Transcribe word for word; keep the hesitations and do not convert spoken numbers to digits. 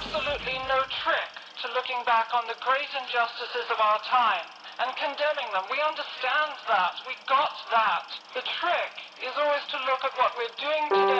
absolutely no trick to looking back on the great injustices of our time and condemning them. We understand that. We got that. The trick is always to look at what we're doing today.